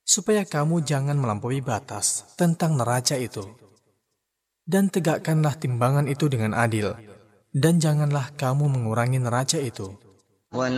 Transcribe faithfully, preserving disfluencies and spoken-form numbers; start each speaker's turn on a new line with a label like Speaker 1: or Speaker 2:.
Speaker 1: supaya kamu jangan melampaui batas tentang neraca itu. Dan tegakkanlah timbangan itu dengan adil, dan janganlah kamu mengurangi neraca itu.